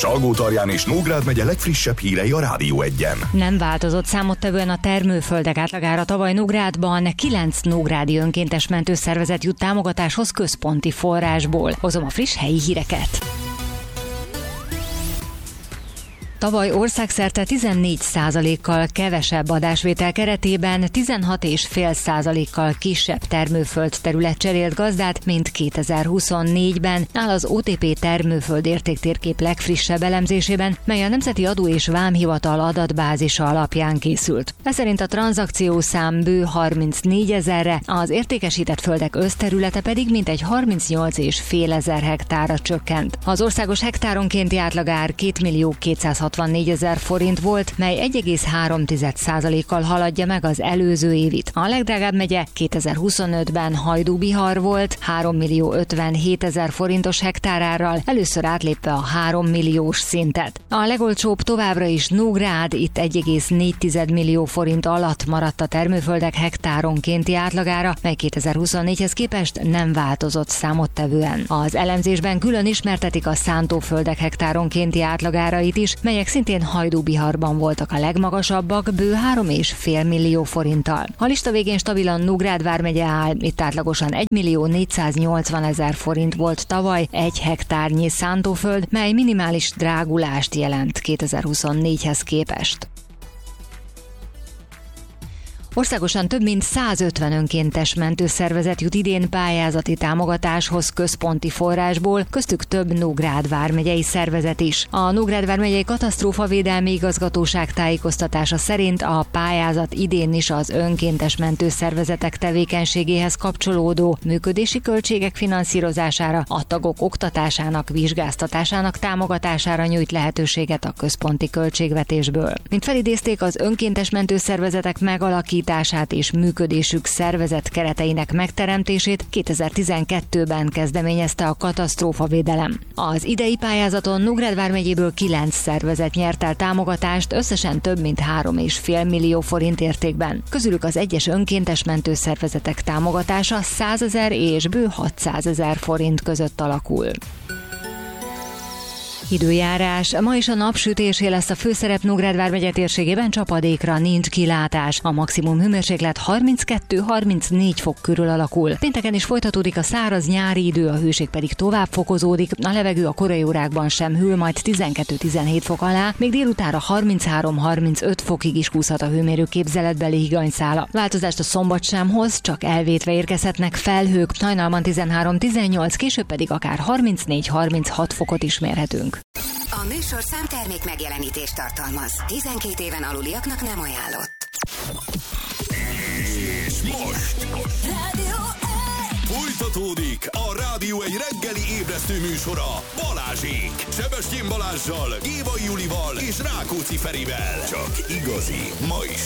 Salgótarján és Nógrád megye legfrissebb hírei a Rádió Egyen. Nem változott számottevően a termőföldek átlagára. Tavaly Nógrádban 9 nógrádi önkéntes mentőszervezet jut támogatáshoz központi forrásból. Hozom a friss helyi híreket. Tavaly országszerte 14%-kal kevesebb adásvétel keretében 16,5%-kal kisebb termőföld terület cserélt gazdát, mint 2024-ben, áll az OTP termőföld értéktérkép legfrissebb elemzésében, mely a Nemzeti Adó és Vámhivatal adatbázisa alapján készült. Ez szerint a tranzakciószám bő 34 000-re, az értékesített földek összterülete pedig mintegy 38,5 ezer hektárra csökkent. Az országos hektáronkénti átlagár 2.264.000 forint volt, mely 1,3%-kal haladja meg az előző évit. A legdrágább megye 2025-ben Hajdú-Bihar volt, 3.057.000 forintos hektárárral, először átlépve a 3 milliós szintet. A legolcsóbb továbbra is Nógrád, itt 1,4 millió forint alatt maradt a termőföldek hektáronkénti átlagára, mely 2024-hez képest nem változott számottevően. Az elemzésben külön ismertetik a szántóföldek hektáronkénti átlagárait is, melyek szintén Hajdú-Biharban voltak a legmagasabbak, bő 3,5 millió forinttal. A lista végén stabilan Nógrád vármegye áll, itt átlagosan 1.480.000 forint volt tavaly egy hektárnyi szántóföld, mely minimális drágulást jelent 2024-hez képest. Országosan több mint 150 önkéntes mentőszervezet jut idén pályázati támogatáshoz központi forrásból, köztük több Nógrád vármegyei szervezet is. A Nógrád vármegyei katasztrófavédelmi igazgatóság tájékoztatása szerint a pályázat idén is az önkéntes mentőszervezetek tevékenységéhez kapcsolódó működési költségek finanszírozására, a tagok oktatásának, vizsgáztatásának támogatására nyújt lehetőséget a központi költségvetésből. Mint felidézték, az önkéntes mentőszervezetek megalakítását és működésük szervezet kereteinek megteremtését 2012-ben kezdeményezte a katasztrófavédelem. Az idei pályázaton Nógrád vármegyéből 9 szervezet nyert el támogatást, összesen több mint 3,5 millió forint értékben. Közülük az egyes önkéntes mentőszervezetek támogatása 100 000 és bő 600 000 forint között alakul. Időjárás. Ma is a napsütésé lesz a főszerep. Nógrád vármegye térségében csapadékra nincs kilátás. A maximum hőmérséklet 32-34 fok körül alakul. Pénteken is folytatódik a száraz nyári idő, a hőség pedig tovább fokozódik. A levegő a korai órákban sem hűl, majd 12-17 fok alá, még délutánra 33-35 fokig is kúszhat a hőmérő képzeletbeli higanyszála. Változást a szombat sem hoz, csak elvétve érkezhetnek felhők. Hajnalban 13-18, később pedig akár 34-36 fokot is mérhetünk. A műsorszám termék megjelenítést tartalmaz. 12 éven aluliaknak nem ajánlott. És most Rádió folytatódik a Rádió egy reggeli ébresztő műsora Balázsék. Sebestyén Balázssal, Gévai Julival és Rákóczi Ferivel. Csak igazi, ma is